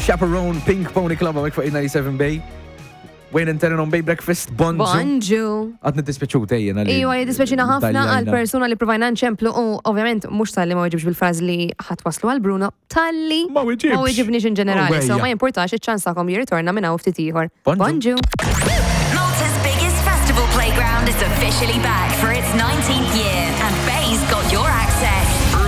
Chaperone, Pink Pony Club, għamek fuq 97 Bay. Wayne and Terran on Bay Breakfast, Bonju. Għadni dispeċu tejjena li. Iwa, dispeċina ħafna għal-persuna li provajna nċemplu u ovvjament mux tal-li ma uġibx bil-fraz li ħatwaslu għal-Bruno, tal-li ma uġibnix in ġenerali, so ma jimportax iċ-ċansakom jirritorna minna u ftit ieħor. Bonju. Malta's biggest festival playground is officially back for its 19th year and